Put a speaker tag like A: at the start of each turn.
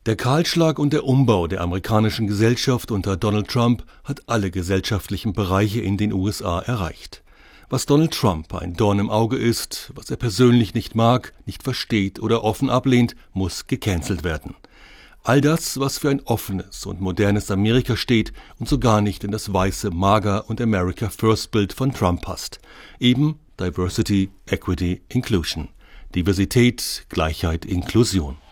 A: Der Kahlschlag und der Umbau der amerikanischen Gesellschaft unter Donald Trump hat alle gesellschaftlichen Bereiche in den USA erreicht. Was Donald Trump ein Dorn im Auge ist, was er persönlich nicht mag, nicht versteht oder offen ablehnt, muss gecancelt werden. All das, was für ein offenes und modernes Amerika steht und so gar nicht in das weiße Mager- und America-First-Bild von Trump passt. Eben Diversity, Equity, Inclusion. Diversität, Gleichheit, Inklusion.